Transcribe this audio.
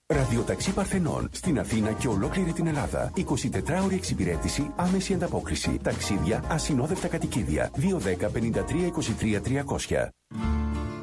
Ραδιοταξί Παρθενών στην Αθήνα και ολόκληρη την Ελλάδα. 24ωρη εξυπηρέτηση, άμεση ανταπόκριση. Ταξίδια, ασυνόδευτα κατοικίδια. 210 53 23 300.